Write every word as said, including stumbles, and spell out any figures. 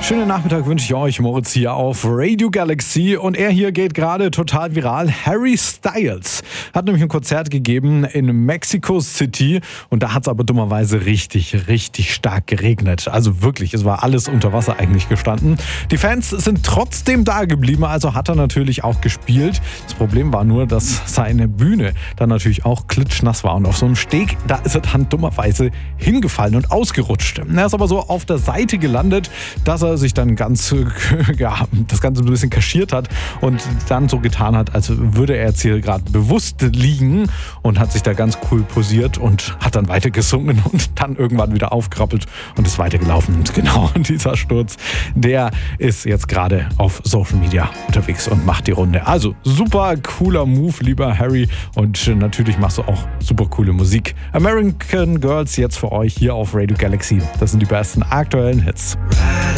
Schönen Nachmittag wünsche ich euch, Moritz hier auf Radio Galaxy, und er hier geht gerade total viral. Harry Styles hat nämlich ein Konzert gegeben in Mexico City und da hat es aber dummerweise richtig, richtig stark geregnet. Also wirklich, es war alles unter Wasser eigentlich gestanden. Die Fans sind trotzdem da geblieben, also hat er natürlich auch gespielt. Das Problem war nur, dass seine Bühne dann natürlich auch klitschnass war und auf so einem Steg, da ist er dann dummerweise hingefallen und ausgerutscht. Er ist aber so auf der Seite gelandet, dass er sich dann ganz, ja, das Ganze ein bisschen kaschiert hat und dann so getan hat, als würde er jetzt hier gerade bewusst liegen, und hat sich da ganz cool posiert und hat dann weiter gesungen und dann irgendwann wieder aufgerappelt und ist weitergelaufen. Und genau dieser Sturz, der ist jetzt gerade auf Social Media unterwegs und macht die Runde. Also super cooler Move, lieber Harry, und natürlich machst du auch super coole Musik. American Girls jetzt für euch hier auf Radio Galaxy. Das sind die besten aktuellen Hits.